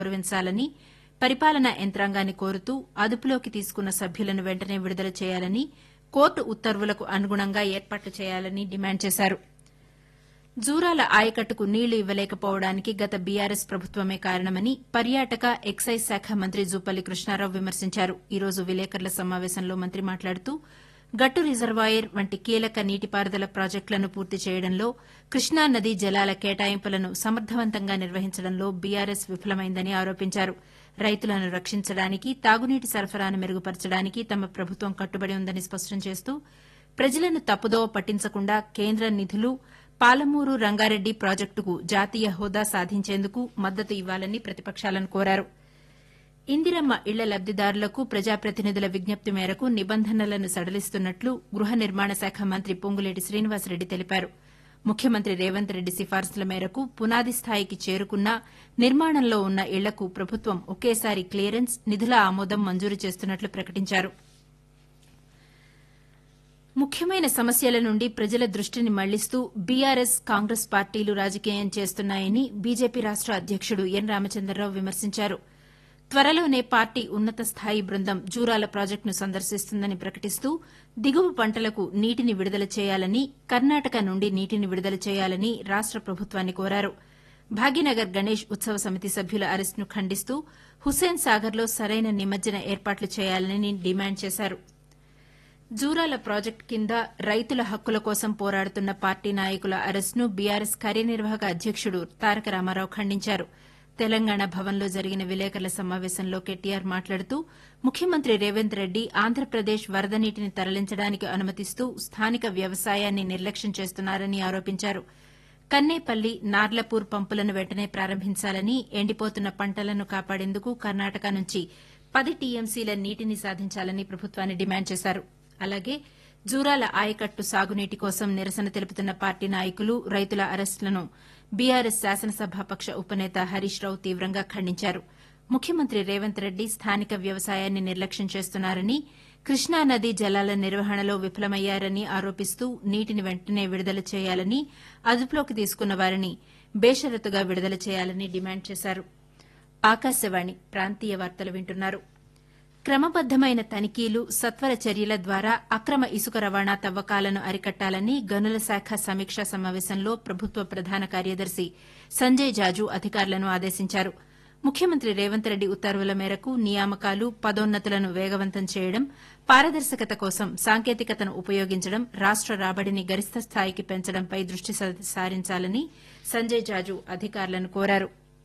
గౌరవించాలని పరిపాలనా యంత్రాంగాన్ని కోరుతూ అదుపులోకి తీసుకున్న సభ్యులను వెంటనే విడుదల చేయాలని కోర్టు ఉత్తర్వులకు అనుగుణంగా ఏర్పాట్లు చేయాలని డిమాండ్ చేశారు. జూరాల ఆయకట్టుకు నీళ్లు ఇవ్వలేకపోవడానికి గత బీఆర్ఎస్ ప్రభుత్వమే కారణమని పర్యాటక ఎక్సైజ్ శాఖ మంత్రి జూపల్లి కృష్ణారావు విమర్శించారు. ఈ రోజు విలేకరుల సమావేశంలో మంత్రి మాట్లాడుతూ గట్టు రిజర్వాయర్ వంటి కీలక నీటిపారుదల ప్రాజెక్టులను పూర్తి చేయడంలో కృష్ణానదీ జలాల కేటాయింపులను సమర్థవంతంగా నిర్వహించడంలో బీఆర్ఎస్ విఫలమైందని ఆరోపించారు. రైతులను రక్షించడానికి తాగునీటి సరఫరాను మెరుగుపరచడానికి తమ ప్రభుత్వం కట్టుబడి ఉందని స్పష్టం చేస్తూ ప్రజలను తప్పుదోవ పట్టించకుండా కేంద్ర నిధులు పాలమూరు రంగారెడ్డి ప్రాజెక్టుకు జాతీయ హోదా సాధించేందుకు మద్దతు ఇవ్వాలని ప్రతిపక్షాలను కోరారు. ఇందిరమ్మ ఇళ్ల లబ్దిదారులకు ప్రజాప్రతినిధుల విజ్ఞప్తి మేరకు నిబంధనలను సడలిస్తున్నట్లు గృహ నిర్మాణ శాఖ మంత్రి పొంగులేటి శ్రీనివాసరెడ్డి తెలిపారు. ముఖ్యమంత్రి రేవంత్ రెడ్డి సిఫార్సుల మేరకు పునాది స్థాయికి చేరుకున్న నిర్మాణంలో ఉన్న ఇళ్లకు ప్రభుత్వం ఒకేసారి క్లియరెన్స్, నిధుల ఆమోదం మంజూరు చేస్తున్నట్లు ప్రకటించారు. ముఖ్యమైన సమస్యల నుండి ప్రజల దృష్టిని మళ్లిస్తూ బీఆర్ఎస్, కాంగ్రెస్ పార్టీలు రాజకీయం చేస్తున్నాయని బీజేపీ రాష్ట అధ్యకుడు ఎన్ రామచంద్రరావు విమర్శించారు. త్వరలోనే పార్టీ ఉన్నత స్థాయి బృందం జూరాల ప్రాజెక్టును సందర్శిస్తుందని ప్రకటిస్తూ దిగువ పంటలకు నీటిని విడుదల చేయాలని, కర్ణాటక నుండి నీటిని విడుదల చేయాలని రాష్ట ప్రభుత్వాన్ని కోరారు. భాగ్యనగర్ గణేష్ ఉత్సవ సమితి సభ్యుల అరెస్టును ఖండిస్తూ హుస్సేన్ సాగర్లో సరైన నిమజ్జన ఏర్పాట్లు చేయాలని డిమాండ్ చేశారు. జూరాల ప్రాజెక్టు కింద రైతుల హక్కుల కోసం పోరాడుతున్న పార్టీ నాయకుల అరెస్టును బీఆర్ఎస్ కార్యనిర్వాహక అధ్యకుడు తారక రామారావు ఖండించారు. తెలంగాణ భవన్లో జరిగిన విలేకరుల సమావేశంలో కేటీఆర్ మాట్లాడుతూ ముఖ్యమంత్రి రేవంత్ రెడ్డి ఆంధ్రప్రదేశ్ వరద నీటిని తరలించడానికి అనుమతిస్తూ స్థానిక వ్యవసాయాన్ని నిర్లక్ష్యం చేస్తున్నారని ఆరోపించారు. కన్నేపల్లి, నార్లపూర్ పంపులను వెంటనే ప్రారంభించాలని, ఎండిపోతున్న పంటలను కాపాడేందుకు కర్ణాటక నుంచి 10 టీఎంసీల నీటిని సాధించాలని ప్రభుత్వాన్ని డిమాండ్ చేశారు. అలాగే జూరాల ఆయకట్టు సాగునీటి కోసం నిరసన తెలుపుతున్న పార్టీ నాయకులు, రైతుల అరెస్టులను బీఆర్ఎస్ శాసనసభాపక్ష ఉపనేత హరీష్ రావు తీవ్రంగా ఖండించారు. ముఖ్యమంత్రి రేవంత్ రెడ్డి స్థానిక వ్యవసాయాన్ని నిర్లక్ష్యం చేస్తున్నారని, కృష్ణానదీ జలాల నిర్వహణలో విఫలమయ్యారని ఆరోపిస్తూ నీటిని వెంటనే విడుదల చేయాలని, అదుపులోకి తీసుకున్న వారిని బేషరతుగా విడుదల చేయాలని డిమాండ్ చేశారు. ఆకాశవాణి ప్రాంతీయ వార్తలు వింటున్నారు. క్రమబద్దమైన తనిఖీలు, సత్వర చర్యల ద్వారా అక్రమ ఇసుక రవాణా తవ్వకాలను అరికట్టాలని గనుల శాఖ సమీక్షా సమావేశంలో ప్రభుత్వ ప్రధాన కార్యదర్శి సంజయ్ జాజు అధికారులను ఆదేశించారు. ముఖ్యమంత్రి రేవంత్ రెడ్డి ఉత్తర్వుల మేరకు నియామకాలు, పదోన్నతులను వేగవంతం చేయడం, పారదర్శకత కోసం సాంకేతికతను ఉపయోగించడం, రాష్ట రాబడిని గరిష్ట స్థాయికి పెంచడంపై దృష్టి సారించాలని సంజయ్ జాజు అధికారులను కోరారు.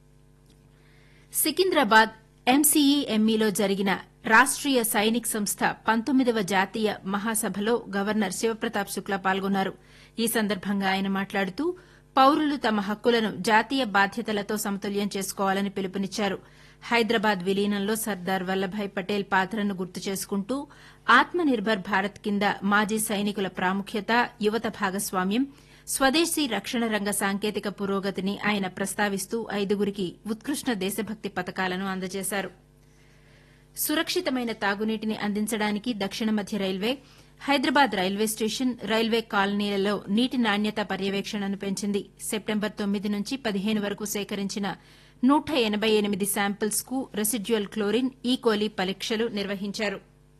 సికింద్రాబాద్ ఎంసీఈఎంఈలో జరిగిన రాష్ట్రీయ సైనిక్ సంస్థ 19వ జాతీయ మహాసభలో గవర్నర్ శివప్రతాప్ శుక్లా పాల్గొన్నారు. ఈ సందర్భంగా ఆయన మాట్లాడుతూ పౌరులు తమ హక్కులను జాతీయ బాధ్యతలతో సమతుల్యం చేసుకోవాలని పిలుపునిచ్చారు. హైదరాబాద్ విలీనంలో సర్దార్ వల్లభాయ్ పటేల్ పాత్రను గుర్తు చేసుకుంటూ ఆత్మ నిర్భర్ భారత్ కింద మాజీ సైనికుల ప్రాముఖ్యత, యువత భాగస్వామ్యం, స్వదేశీ రక్షణ రంగ సాంకేతిక పురోగతిని ఆయన ప్రస్తావిస్తూ 5గురికి ఉత్కృష్ట దేశభక్తి పతకాలను అందజేశారు. సురక్షితమైన తాగునీటిని అందించడానికి దక్షిణ మధ్య railway, Hyderabad railway station, railway కాలనీలలో నీటి నాణ్యత పర్యవేక్షణను పెంచింది. సెప్టెంబర్ 9 నుంచి 15 వరకు సేకరించిన 188 శాంపిల్స్ కు రెసిడ్యుయల్ క్లోరిన్, ఈకోలీ పరీక్షలు నిర్వహించారు.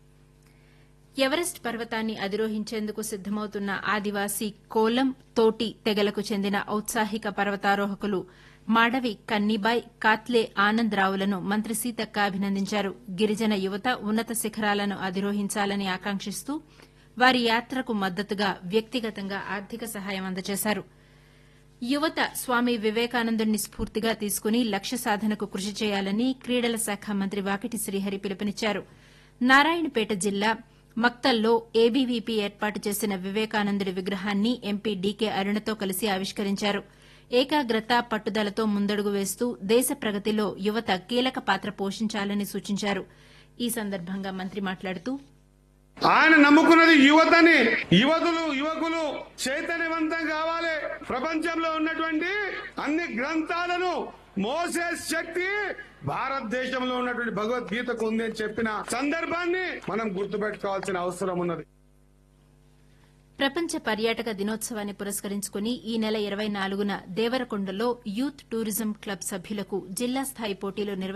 ఎవరెస్ట్ పర్వతాన్ని అధిరోహించేందుకు సిద్దమవుతున్న ఆదివాసీ కోలం, తోటి తెగలకు చెందిన ఔత్సాహిక పర్వతారోహకులు మాడవి కన్నీబాయ్, కాత్లే ఆనంద్ రావులను మంత్రి సీతక్క అభినందించారు. గిరిజన యువత ఉన్నత శిఖరాలను అధిరోహించాలని ఆకాంక్షిస్తూ వారి యాత్రకు మద్దతుగా వ్యక్తిగతంగా ఆర్థిక సహాయం అందజేశారు. యువత స్వామి వివేకానందుని స్ఫూర్తిగా తీసుకుని లక్ష్య సాధనకు కృషి చేయాలని క్రీడల శాఖ మంత్రి వాకిటి శ్రీహరి పిలుపునిచ్చారు. నారాయణపేట జిల్లా మక్తల్లో ఏబీవీపీ ఏర్పాటు చేసిన వివేకానందుడి విగ్రహాన్ని ఎంపీ డీకే అరుణతో కలిసి ఆవిష్కరించారు. ఏకాగ్రత, పట్టుదలతో ముందడుగు వేస్తూ దేశ ప్రగతిలో యువత కీలక పాత్ర పోషించాలని సూచించారు. ఈ సందర్భంగా మంత్రి మాట్లాడుతూ ఆయన నమ్ముకున్నది యువతని. యువకులు చైతన్యవంతం కావాలి. ప్రపంచంలో ఉన్నటువంటి అన్ని గ్రంథాలను మోసే శక్తి భారతదేశంలో ఉన్నటువంటి భగవద్గీతకు ఉంది అని చెప్పిన సందర్భాన్ని మనం గుర్తుపెట్టుకోవాల్సిన అవసరం ఉన్నది. ప్రపంచ పర్యాటక దినోత్సవాన్ని పురస్కరించుకుని ఈ నెల 24న దేవరకొండలో యూత్ టూరిజం క్లబ్ సభ్యులకు జిల్లా స్థాయి పోటీలు